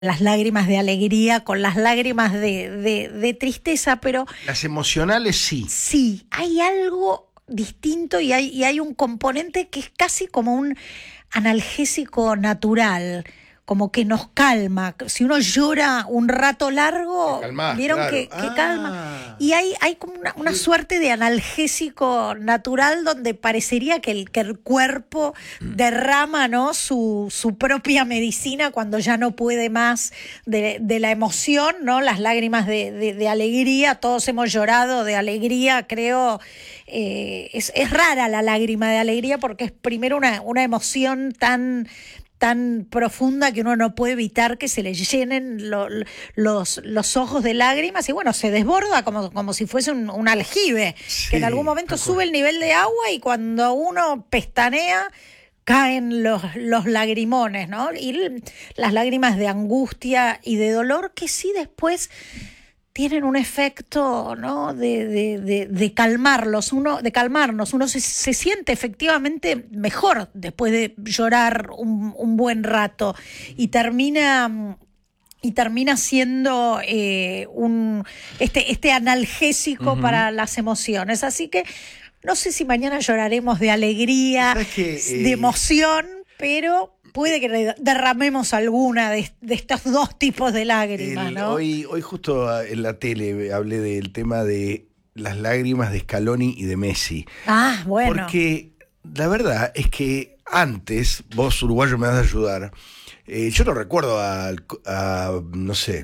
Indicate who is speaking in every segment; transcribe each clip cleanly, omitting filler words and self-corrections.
Speaker 1: las lágrimas de alegría con las lágrimas de tristeza, pero
Speaker 2: Las emocionales sí.
Speaker 1: sí, hay algo distinto y hay un componente que es casi como un analgésico natural, como que nos calma. Si uno llora un rato largo,
Speaker 2: Te calmás,
Speaker 1: vieron
Speaker 2: claro.
Speaker 1: que calma. Y hay como una suerte de analgésico natural donde parecería que el cuerpo derrama, ¿no?, su propia medicina cuando ya no puede más de la emoción, ¿no? Las lágrimas de alegría, todos hemos llorado de alegría, creo. Es rara la lágrima de alegría porque es primero una emoción tan profunda que uno no puede evitar que se le llenen los ojos de lágrimas y bueno, se desborda como si fuese un aljibe,
Speaker 2: Sí,
Speaker 1: que en algún momento sube el nivel de agua y cuando uno pestanea caen los lagrimones, ¿no? Y las lágrimas de angustia y de dolor que sí después tienen un efecto, ¿no?, de calmarnos. Uno se siente efectivamente mejor después de llorar un buen rato y termina siendo este analgésico para las emociones. Así que no sé si mañana lloraremos de alegría, de emoción, pero puede que derramemos alguna de estos dos tipos de lágrimas, ¿no?
Speaker 2: Hoy justo en la tele hablé del tema de las lágrimas de Scaloni y de Messi.
Speaker 1: Ah, bueno.
Speaker 2: Porque la verdad es que antes, vos uruguayo me vas a ayudar, yo no recuerdo no sé,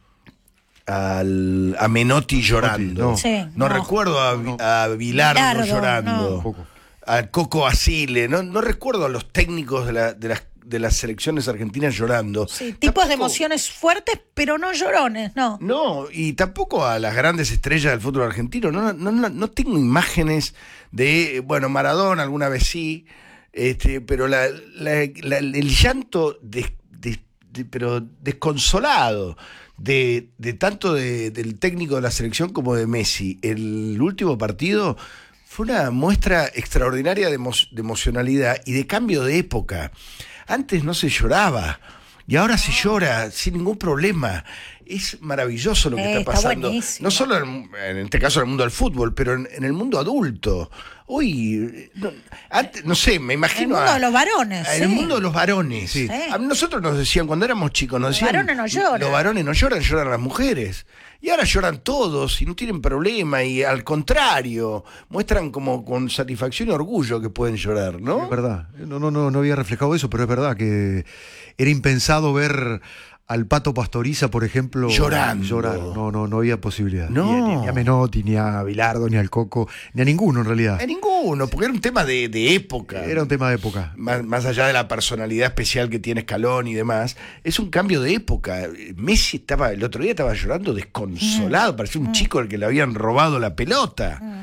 Speaker 2: a Menotti llorando.
Speaker 3: No.
Speaker 1: Sí,
Speaker 2: No recuerdo a Bilardo llorando.
Speaker 3: Poco.
Speaker 2: A Coco Basile. No recuerdo a los técnicos de las selecciones argentinas llorando.
Speaker 1: Sí, tipos de
Speaker 2: Tampoco-
Speaker 1: emociones fuertes, pero no llorones, ¿no?
Speaker 2: No, y tampoco a las grandes estrellas del fútbol argentino. No tengo imágenes de, bueno, Maradona alguna vez sí, pero el llanto pero desconsolado de tanto del técnico de la selección como de Messi. El último partido fue una muestra extraordinaria de emocionalidad y de cambio de época. Antes no se lloraba y ahora se llora sin ningún problema. Es maravilloso lo que está pasando.
Speaker 1: Buenísimo.
Speaker 2: No solo en este caso en el mundo del fútbol, pero en el mundo adulto. Hoy, antes, no sé, me imagino.
Speaker 1: En el mundo de los varones.
Speaker 2: En
Speaker 1: sí.
Speaker 2: el mundo de los varones.
Speaker 3: Sí.
Speaker 2: A nosotros nos decían, cuando éramos chicos, nos decían.
Speaker 1: varones no lloran.
Speaker 2: Los varones no lloran, lloran las mujeres. Y ahora lloran todos y no tienen problema. Y al contrario, muestran como con satisfacción y orgullo que pueden llorar, ¿no?
Speaker 3: Es verdad. No había reflejado eso, pero es verdad que era impensado ver al Pato Pastoriza, por ejemplo,
Speaker 2: Llorando.
Speaker 3: llorar. No había posibilidad.
Speaker 2: No.
Speaker 3: Ni a Menotti, ni a Bilardo, ni al Coco, ni a ninguno en realidad.
Speaker 2: A ninguno, porque era un tema de época.
Speaker 3: Era un tema de época.
Speaker 2: Más allá de la personalidad especial que tiene Scaloni y demás, es un cambio de época. Messi el otro día estaba llorando desconsolado, parecía un chico al que le habían robado la pelota.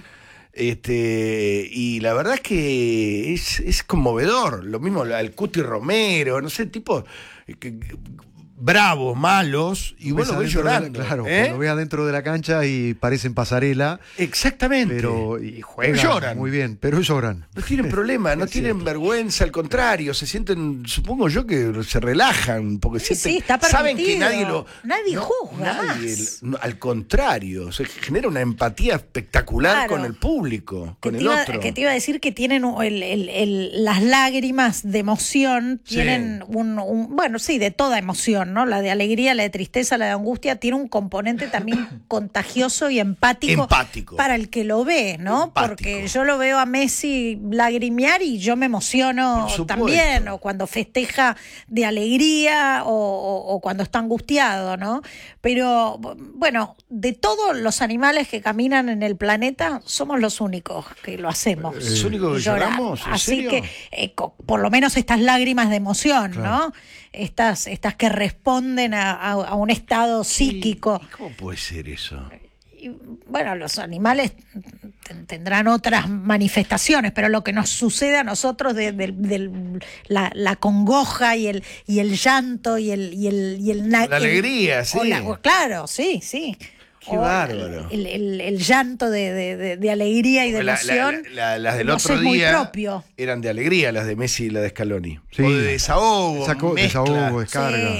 Speaker 2: Y la verdad es que es conmovedor. Lo mismo el Cuti Romero, no sé, tipos bravos, malos, y vos lo ves llorando.
Speaker 3: Claro,
Speaker 2: ¿eh?
Speaker 3: lo ve adentro de la cancha y parecen pasarela,
Speaker 2: Exactamente.
Speaker 3: y juegan
Speaker 2: Pero lloran.
Speaker 3: muy bien, pero lloran.
Speaker 2: No tienen problema, no tienen vergüenza, al contrario, se sienten, supongo yo, que se relajan, porque
Speaker 1: Sí, está
Speaker 2: saben que
Speaker 1: permitido.
Speaker 2: nadie
Speaker 1: Nadie juzga más.
Speaker 2: al contrario, se genera una empatía espectacular
Speaker 1: Claro.
Speaker 2: con el público, con
Speaker 1: Que
Speaker 2: el otro.
Speaker 1: te iba a decir que tienen las lágrimas de emoción,
Speaker 2: Sí.
Speaker 1: tienen bueno, sí, de toda emoción, ¿no? La de alegría, la de tristeza, la de angustia, tiene un componente también contagioso y empático para el que lo ve, ¿no?
Speaker 2: Empático.
Speaker 1: Porque yo lo veo a Messi lagrimear y yo me emociono
Speaker 2: Por supuesto.
Speaker 1: también, o cuando festeja de alegría o cuando está angustiado, ¿no? Pero, bueno, de todos los animales que caminan en el planeta, somos los únicos que lo hacemos.
Speaker 2: ¿Los únicos que
Speaker 1: Llorar.
Speaker 2: lloramos? ¿En
Speaker 1: Así
Speaker 2: serio?
Speaker 1: que, por lo menos estas lágrimas de emoción,
Speaker 3: Claro.
Speaker 1: ¿no? Estas que responden a un estado psíquico.
Speaker 2: ¿Y cómo puede ser eso?
Speaker 1: Y, bueno, los animales tendrán otras manifestaciones, pero lo que nos sucede a nosotros la congoja y el llanto y
Speaker 2: La alegría, sí.
Speaker 1: Claro, sí.
Speaker 2: Qué bárbaro.
Speaker 1: El llanto de alegría y de emoción.
Speaker 2: Las del
Speaker 1: no
Speaker 2: otro
Speaker 1: sé, es muy
Speaker 2: día
Speaker 1: propio.
Speaker 2: eran de alegría, las de Messi y la de Scaloni.
Speaker 3: Sí.
Speaker 2: O de desahogo, mezcla.
Speaker 3: Desahogo, descarga.
Speaker 1: Sí.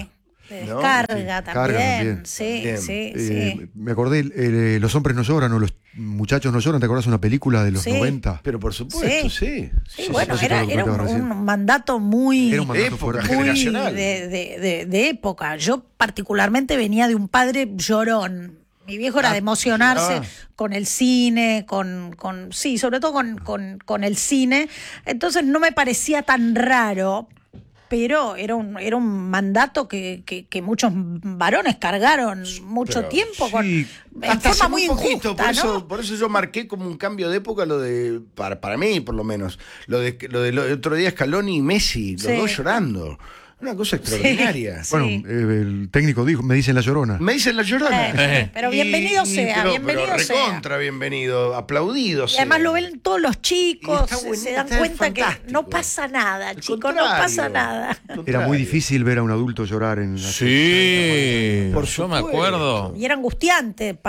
Speaker 1: de
Speaker 2: ¿no?
Speaker 1: descarga también.
Speaker 3: también.
Speaker 1: Sí,
Speaker 2: Bien.
Speaker 1: sí.
Speaker 3: Me acordé, Los hombres no lloran o Los muchachos no lloran, ¿te acordás? Una película de los
Speaker 1: Sí.
Speaker 3: 90.
Speaker 2: Pero por supuesto, sí.
Speaker 1: Sí, bueno,
Speaker 3: sí,
Speaker 1: era,
Speaker 3: claro,
Speaker 1: era
Speaker 3: comentaba recién.
Speaker 1: un mandato muy,
Speaker 3: Era un mandato
Speaker 2: época,
Speaker 3: fuerte.
Speaker 1: muy
Speaker 2: generacional.
Speaker 1: de época. Yo particularmente venía de un padre llorón. Mi viejo era de emocionarse con el cine, sí, sobre todo con el cine. Entonces no me parecía tan raro, pero era un mandato que muchos varones cargaron mucho
Speaker 2: Pero,
Speaker 1: tiempo
Speaker 3: sí.
Speaker 1: en
Speaker 2: Hasta
Speaker 1: forma
Speaker 2: hace
Speaker 1: muy
Speaker 2: poquito,
Speaker 1: injusta, ¿no?
Speaker 2: por eso yo marqué como un cambio de época lo de, para mí por lo menos, lo del otro día Scaloni y Messi, los
Speaker 1: Sí.
Speaker 2: dos llorando. Una cosa extraordinaria.
Speaker 1: Sí.
Speaker 3: Bueno, el técnico dijo, me dicen La Llorona.
Speaker 2: Me dicen la llorona.
Speaker 1: Pero bienvenido sea, bienvenido
Speaker 2: pero
Speaker 1: sea.
Speaker 2: recontra bienvenido, aplaudido.
Speaker 1: Y además lo ven todos los chicos,
Speaker 2: Y está bueno,
Speaker 1: se dan
Speaker 2: está
Speaker 1: cuenta que
Speaker 2: fantástico.
Speaker 1: no pasa nada,
Speaker 2: Al
Speaker 1: chicos, no
Speaker 2: contrario.
Speaker 1: pasa nada.
Speaker 3: Era muy difícil ver a un adulto llorar en la
Speaker 4: Sí,
Speaker 2: Por
Speaker 4: yo me
Speaker 2: supuesto.
Speaker 4: acuerdo.
Speaker 1: Y era angustiante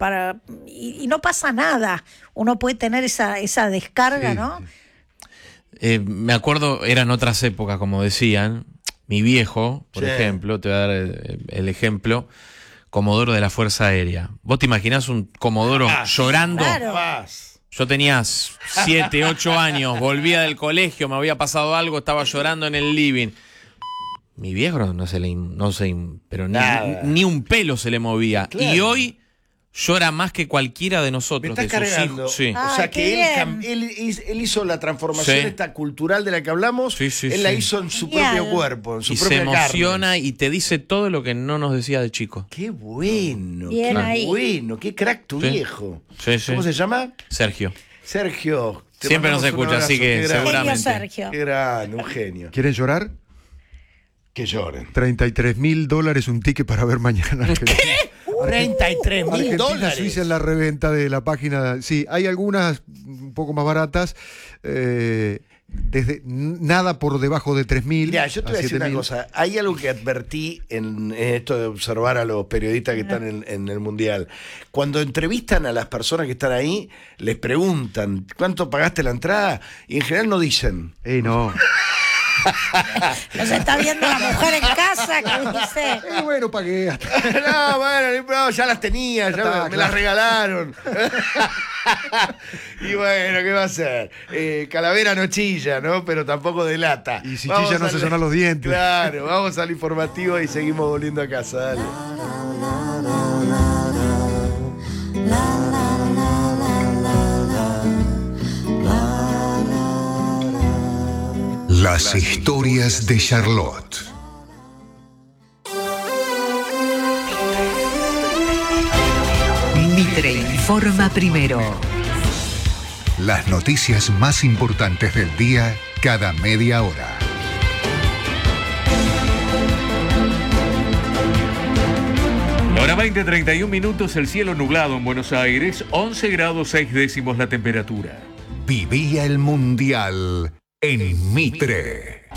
Speaker 1: y no pasa nada. Uno puede tener esa descarga,
Speaker 3: Sí,
Speaker 1: ¿no?
Speaker 4: Me acuerdo, eran otras épocas, como decían. Mi viejo, por
Speaker 2: Sí.
Speaker 4: ejemplo, te voy a dar el ejemplo, comodoro de la Fuerza Aérea. ¿Vos te imaginás un comodoro llorando?
Speaker 1: Claro.
Speaker 2: Paz.
Speaker 4: Yo tenía 7, 8 años, volvía del colegio, me había pasado algo, estaba llorando en el living. Mi viejo pero
Speaker 2: Nada.
Speaker 4: ni un pelo se le movía.
Speaker 2: Claro.
Speaker 4: Y hoy llora más que cualquiera de
Speaker 2: Me
Speaker 4: nosotros,
Speaker 2: estás
Speaker 4: de sus
Speaker 2: cargando.
Speaker 4: hijos. Sí.
Speaker 1: Ah.
Speaker 2: O sea
Speaker 1: Ay,
Speaker 2: que
Speaker 1: qué
Speaker 2: él hizo la transformación
Speaker 4: Sí.
Speaker 2: esta cultural de la que hablamos,
Speaker 4: Sí, sí,
Speaker 2: él la
Speaker 4: sí.
Speaker 2: hizo en su
Speaker 1: Genial.
Speaker 2: propio cuerpo, en su
Speaker 4: Y se
Speaker 2: propia
Speaker 4: emociona
Speaker 2: carne.
Speaker 4: y te dice todo lo que no nos decía de chico.
Speaker 2: Qué bueno,
Speaker 1: Bien
Speaker 2: qué
Speaker 1: ahí.
Speaker 2: bueno, qué crack tu
Speaker 4: Sí.
Speaker 2: viejo.
Speaker 4: Sí, sí.
Speaker 2: ¿Cómo se llama?
Speaker 4: Sergio.
Speaker 2: Sergio. Te
Speaker 4: Siempre
Speaker 2: mandamos
Speaker 4: nos
Speaker 2: un
Speaker 4: escucha,
Speaker 2: abrazo,
Speaker 4: así que
Speaker 2: qué grande.
Speaker 4: seguramente.
Speaker 1: Genio Sergio.
Speaker 2: Qué grande, un genio.
Speaker 3: ¿Quieren llorar?
Speaker 2: Que lloren.
Speaker 3: $33.000 un ticket para ver mañana. ¿Qué?
Speaker 2: 33
Speaker 3: Argentina, Suiza en la reventa de la página. Sí, hay algunas un poco más baratas. Desde nada por debajo de 3.000.
Speaker 2: Mira, yo te voy a decir una
Speaker 3: 7.000.
Speaker 2: cosa. Hay algo que advertí en esto de observar a los periodistas que están en el Mundial. Cuando entrevistan a las personas que están ahí, les preguntan, ¿cuánto pagaste la entrada? Y en general no dicen.
Speaker 3: No.
Speaker 1: Nos está viendo la mujer en casa que dice,
Speaker 3: Bueno, pagué.
Speaker 2: No, bueno, no, ya las tenía, ya
Speaker 3: está,
Speaker 2: me
Speaker 3: claro.
Speaker 2: las regalaron. Y bueno, ¿qué va a ser? Calavera no chilla, ¿no? Pero tampoco delata.
Speaker 3: Y si
Speaker 2: Vamos
Speaker 3: chilla no
Speaker 2: al-
Speaker 3: se sonan los dientes.
Speaker 2: Claro, vamos al informativo y seguimos volviendo a casa, dale.
Speaker 5: Las historias de Charlotte.
Speaker 6: Mitre informa primero.
Speaker 5: Las noticias más importantes del día cada media hora.
Speaker 7: Hora 20:31 minutos, el cielo nublado en Buenos Aires, 11 grados 6 décimos la temperatura.
Speaker 5: Vivía el Mundial en Mitre.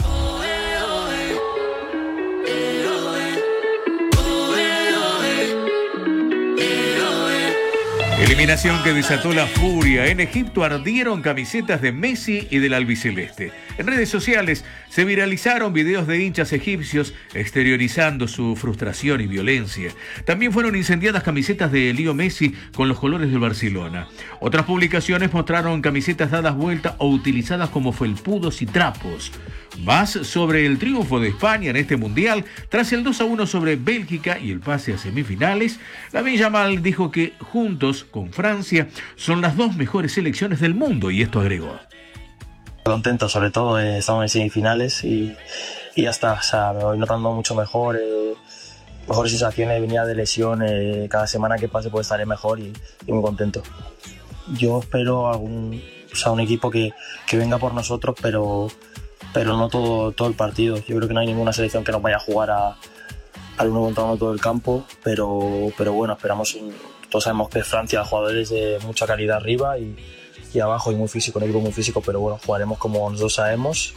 Speaker 7: Eliminación que desató la furia. En Egipto ardieron camisetas de Messi y del albiceleste. En redes sociales se viralizaron videos de hinchas egipcios exteriorizando su frustración y violencia. También fueron incendiadas camisetas de Leo Messi con los colores del Barcelona. Otras publicaciones mostraron camisetas dadas vuelta o utilizadas como felpudos y trapos. Más sobre el triunfo de España en este mundial, tras el 2-1 sobre Bélgica y el pase a semifinales, Lamine Yamal dijo que juntos con Francia son las dos mejores selecciones del mundo, y esto agregó.
Speaker 8: Contento, sobre todo, estamos en semifinales y ya está, o sea, me voy notando mucho mejor, mejores sensaciones, venía de lesión, cada semana que pase pues estaré mejor y muy contento. Yo espero un equipo que venga por nosotros, pero no todo el partido. Yo creo que no hay ninguna selección que nos vaya a jugar al uno contra uno todo el campo, pero bueno, esperamos, todos sabemos que Francia, jugadores de mucha calidad arriba y abajo, y muy físico, un equipo muy físico, pero bueno, jugaremos como nosotros sabemos.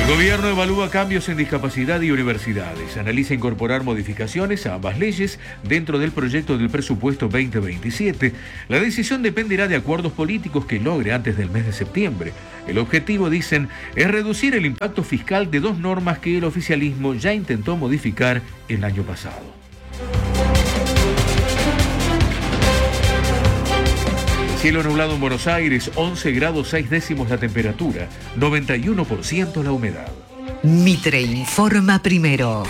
Speaker 7: El gobierno evalúa cambios en discapacidad y universidades. Analiza incorporar modificaciones a ambas leyes dentro del proyecto del presupuesto 2027. La decisión dependerá de acuerdos políticos que logre antes del mes de septiembre. El objetivo, dicen, es reducir el impacto fiscal de dos normas que el oficialismo ya intentó modificar el año pasado. Cielo nublado en Buenos Aires, 11 grados 6 décimos la temperatura, 91% la humedad.
Speaker 6: Mitre informa primero.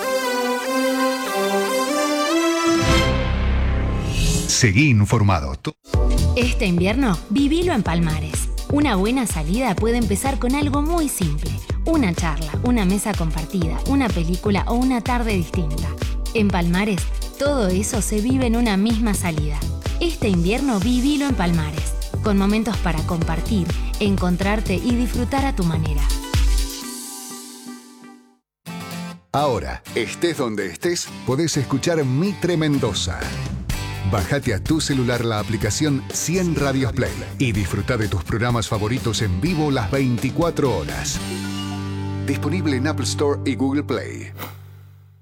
Speaker 5: Seguí informado.
Speaker 9: Este invierno, vivilo en Palmares. Una buena salida puede empezar con algo muy simple. Una charla, una mesa compartida, una película o una tarde distinta. En Palmares, todo eso se vive en una misma salida. Este invierno vivilo en Palmares, con momentos para compartir, encontrarte y disfrutar a tu manera.
Speaker 5: Ahora, estés donde estés, podés escuchar Mitre Mendoza. Bájate a tu celular la aplicación 100 Radios Play y disfruta de tus programas favoritos en vivo las 24 horas. Disponible en Apple Store y Google Play.